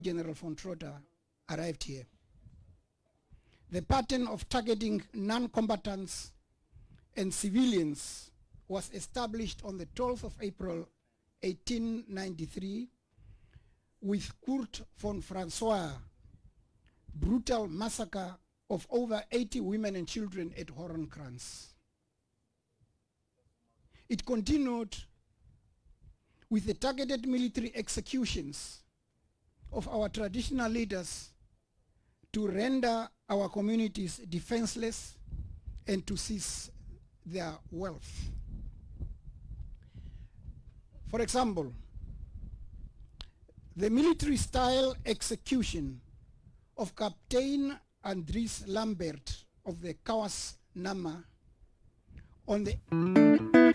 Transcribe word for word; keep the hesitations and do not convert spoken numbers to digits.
General von Trotter arrived here. The pattern of targeting non-combatants and civilians was established on the twelfth of April eighteen ninety-three with Kurt von Francois' brutal massacre of over eighty women and children at Hornkrans. It continued with the targeted military executions of our traditional leaders to render our communities defenseless and to seize their wealth. For example, the military-style execution of Captain Andries Lambert of the Kawas Nama on the